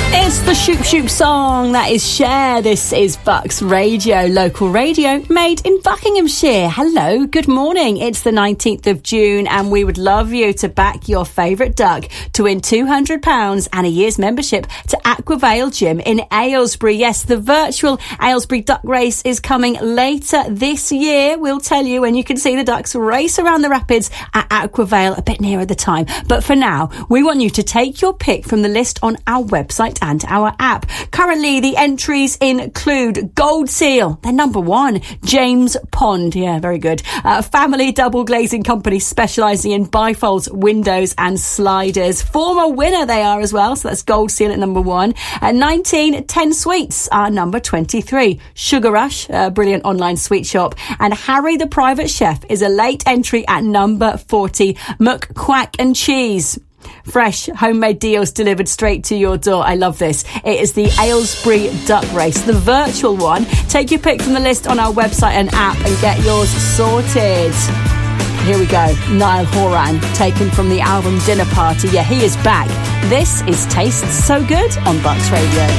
It's the Shoop Shoop song that is Cher. This is Bucks Radio, local radio made in Buckinghamshire. Hello, good morning. It's the 19th of June and we would love you to back your favourite duck to win £200 and a year's membership to Aquavale Gym in Aylesbury. Yes, the virtual Aylesbury Duck Race is coming later this year. We'll tell you when you can see the ducks race around the rapids at Aquavale a bit nearer the time. But for now, we want you to take your pick from the list on our website and our app. Currently, the entries include Gold Seal, they're number one. James Pond, yeah, very good. Family Double Glazing Company specialising in bifolds, windows and sliders. Former winner they are as well, so that's Gold Seal at number one. 1910 Sweets are number 23. Sugar Rush, a brilliant online sweet shop. And Harry the Private Chef is a late entry at number 40. McQuack and Cheese. Fresh homemade deals delivered straight to your door. I love this. It is the Aylesbury Duck Race, the virtual one. Take your pick from the list on our website and app and get yours sorted. Here we go. Niall Horan, taken from the album Dinner Party. Yeah, he is back. This is Tastes So Good on Bucks Radio.